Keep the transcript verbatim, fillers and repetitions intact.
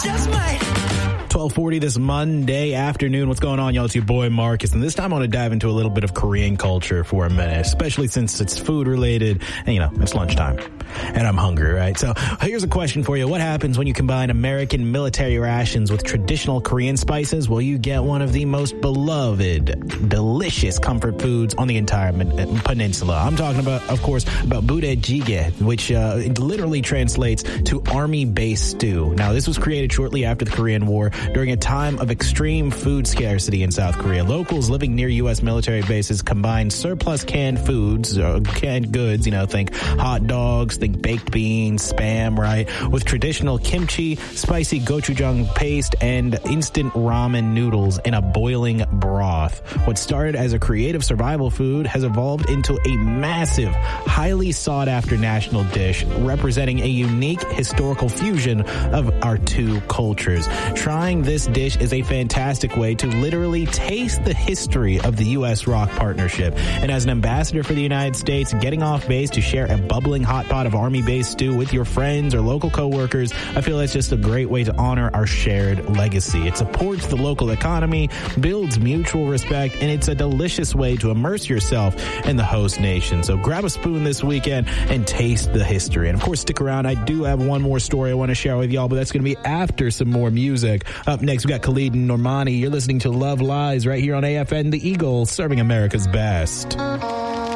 just might. twelve forty this Monday afternoon. What's going on, y'all? It's your boy Marcus, and this time I want to dive into a little bit of Korean culture for a minute, especially since it's food related and, you know, it's lunchtime and I'm hungry, right? So here's a question for you. What happens when you combine American military rations with traditional Korean spices? Well, you get one of the most beloved, delicious comfort foods on the entire peninsula. I'm talking about, of course, about budae-jjigae, which uh, literally translates to army base stew. Now, this was created shortly after the Korean War during a time of extreme food scarcity in South Korea. Locals living near U S military bases combined surplus canned foods, uh, canned goods, you know, think hot dogs, think baked beans, spam, right, with traditional kimchi, spicy gochujang paste, and instant ramen noodles in a boiling broth. What started as a creative survival food has evolved into a massive, highly sought-after national dish representing a unique historical fusion of our two cultures. Trying this dish is a fantastic way to literally taste the history of the U S rock partnership. And as an ambassador for the United States, getting off base to share a bubbling hot pot of army-based stew with your friends or local coworkers, I feel that's just a great way to honor our shared legacy. It supports the local economy, builds mutual respect, and it's a delicious way to immerse yourself in the host nation. So grab a spoon this weekend and taste the history. And of course, stick around. I do have one more story I want to share with y'all, but that's going to be after some more music. Up next, we got Khalid and Normani. You're listening to Love Lies right here on A F N The Eagle, serving America's best.